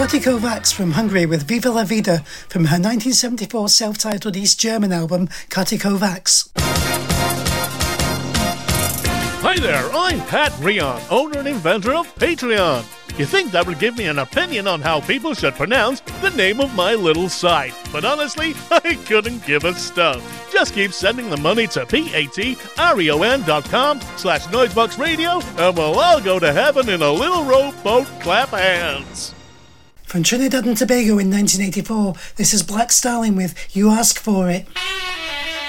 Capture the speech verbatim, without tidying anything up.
Katy Kovacs from Hungary with Viva la Vida from her nineteen seventy-four self-titled East German album, Katy Kovacs. Hi there, I'm Pat Rion, owner and inventor of Patreon. You think that would give me an opinion on how people should pronounce the name of my little site, but honestly, I couldn't give a stuff. Just keep sending the money to P-A-T-R-E-O-N dot com slash Noisebox Radio, and we'll all go to heaven in a little rowboat clap hands. From Trinidad and Tobago in nineteen eighty-four, this is Black Stallion with You Ask For It.